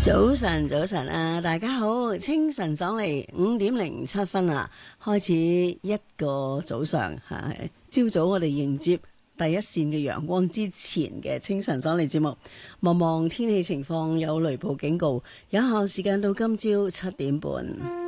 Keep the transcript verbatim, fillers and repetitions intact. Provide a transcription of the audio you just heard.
早晨，早晨啊！大家好，清晨爽利，五點零七分啊，開始一個早上吓，朝早我哋迎接第一線嘅陽光之前嘅清晨爽利節目。望望天氣情況，有雷暴警告，有效時間到今朝七點半。